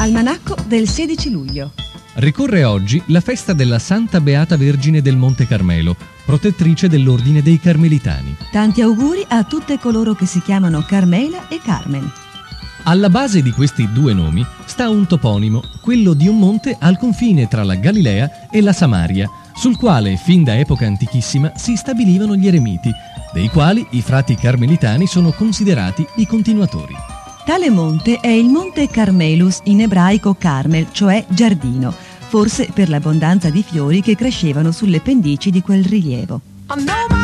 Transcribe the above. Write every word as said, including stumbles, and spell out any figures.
Almanacco del sedici luglio. Ricorre oggi la festa della Santa Beata Vergine del Monte Carmelo, protettrice dell'Ordine dei Carmelitani. Tanti auguri a tutte coloro che si chiamano Carmela e Carmen. Alla base di questi due nomi sta un toponimo, quello di un monte al confine tra la Galilea e la Samaria, sul quale fin da epoca antichissima si stabilivano gli eremiti, dei quali i frati carmelitani sono considerati i continuatori. Tale monte è il monte Carmelus, in ebraico Carmel, cioè giardino, forse per l'abbondanza di fiori che crescevano sulle pendici di quel rilievo.